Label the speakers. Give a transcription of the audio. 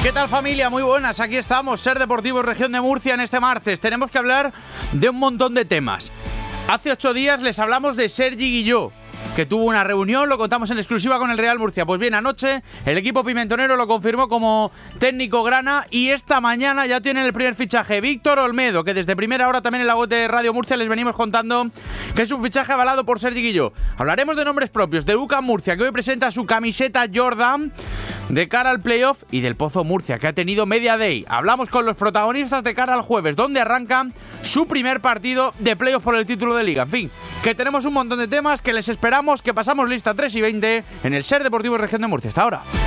Speaker 1: ¿Qué tal, familia? Muy buenas, aquí estamos, Ser Deportivo Región de Murcia en este martes. Tenemos que hablar de un montón de temas. Hace 8 días les hablamos de Sergi Guilló, que tuvo una reunión, lo contamos en exclusiva con el Real Murcia. Pues bien, anoche el equipo pimentonero lo confirmó como técnico grana y esta mañana ya tienen el primer fichaje, Víctor Olmedo, que desde primera hora también en la web de Radio Murcia les venimos contando que es un fichaje avalado por Sergi Guilló. Hablaremos de nombres propios, de UCAM Murcia, que hoy presenta su camiseta Jordan de cara al playoff, y del Pozo Murcia, que ha tenido Media Day. Hablamos con los protagonistas de cara al jueves, donde arranca su primer partido de playoff por el título de Liga. En fin, que tenemos un montón de temas, que les esperamos, que pasamos lista 3 y 20 en el Ser Deportivo Región de Murcia. Hasta ahora.